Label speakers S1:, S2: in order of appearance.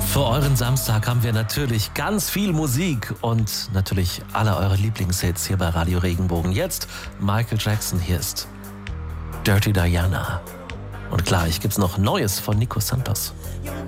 S1: Für euren Samstag haben wir natürlich ganz viel Musik und natürlich alle eure Lieblingshits hier bei Radio Regenbogen. Jetzt Michael Jackson, hier ist Dirty Diana. Und gleich gibt's noch Neues von Nico Santos.